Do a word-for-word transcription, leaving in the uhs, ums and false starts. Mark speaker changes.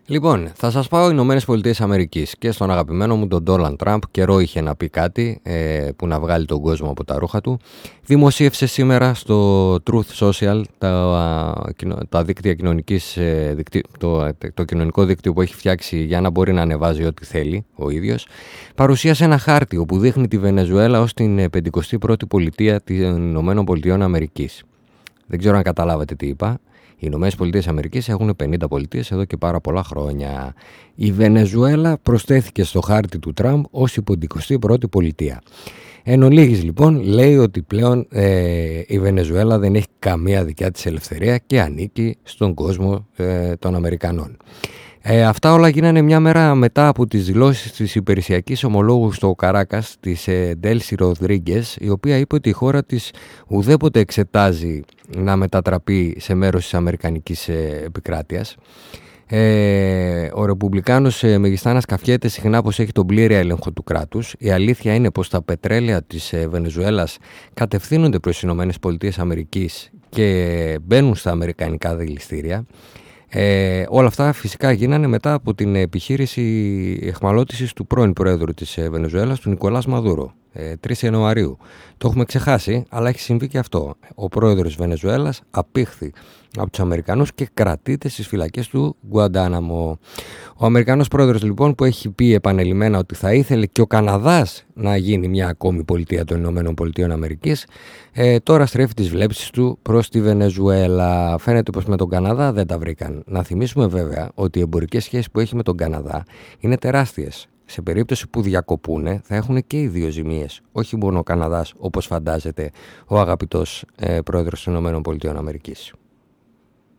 Speaker 1: Λοιπόν, θα σας πάω Ηνωμένες Πολιτείες Αμερικής και στον αγαπημένο μου τον Ντόναλντ Τραμπ. Καιρό είχε να πει κάτι ε, που να βγάλει τον κόσμο από τα ρούχα του. Δημοσίευσε σήμερα στο Truth Social, τα, τα δίκτυα κοινωνικής, δικτύ, το, το κοινωνικό δίκτυο που έχει φτιάξει για να μπορεί να ανεβάζει ό,τι θέλει ο ίδιος. Παρουσίασε ένα χάρτη όπου δείχνει τη Βενεζουέλα ως την πενηκοστή πρώτη πολιτεία των Ηνωμένων Πολιτειών Αμερικής. Δεν ξέρω αν καταλάβατε τι είπα. Οι Ηνωμένες Πολιτείες Αμερικής έχουν πενήντα πολιτείες εδώ και πάρα πολλά χρόνια. Η Βενεζουέλα προσθέθηκε στο χάρτη του Τραμπ ως η πενηκοστή πρώτη πολιτεία. Εν ολίγης λοιπόν λέει ότι πλέον ε, η Βενεζουέλα δεν έχει καμία δικιά της ελευθερία και ανήκει στον κόσμο ε, των Αμερικανών. Ε, αυτά όλα γίνανε μια μέρα μετά από τις δηλώσεις της υπηρεσιακής ομολόγου στο Καράκας, της ε, Ντέλσι Ροδρίγκες, η οποία είπε ότι η χώρα της ουδέποτε εξετάζει να μετατραπεί σε μέρος της αμερικανικής ε, επικράτειας. Ε, ο Ρεπουμπλικάνος ε, Μεγιστάνας καφιέται συχνά πως έχει τον πλήρη έλεγχο του κράτους. Η αλήθεια είναι πως τα πετρέλαια της ε, Βενεζουέλας κατευθύνονται προς τις Ηνωμένες Πολιτείες Αμερικής και μπαίνουν στα αμερικανικά δηληστήρια. Ε, όλα αυτά φυσικά γίνανε μετά από την επιχείρηση αιχμαλώτησης του πρώην Πρόεδρου της Βενεζουέλας, του Νικολάς Μαδούρο, ε, τρεις Ιανουαρίου. Το έχουμε ξεχάσει, αλλά έχει συμβεί και αυτό. Ο πρόεδρος της Βενεζουέλας απήχθη από τους Αμερικανούς και κρατείται στις φυλακές του Γκουαντάναμο. Ο Αμερικανός πρόεδρος λοιπόν, που έχει πει επανελειμμένα ότι θα ήθελε και ο Καναδάς να γίνει μια ακόμη πολιτεία των Ηνωμένων Πολιτείων Αμερικής, ε, τώρα στρέφει τις βλέψεις του προς τη Βενεζουέλα. Φαίνεται πως με τον Καναδά δεν τα βρήκαν. Να θυμίσουμε βέβαια ότι οι εμπορικές σχέσεις που έχει με τον Καναδά είναι τεράστιες. Σε περίπτωση που διακοπούνε θα έχουν και οι δύο ζημίες, όχι μόνο ο Καναδάς όπως φαντάζεται ο αγαπητός ε, πρόεδρος των Ηνωμένων Πολιτείων Αμερικής.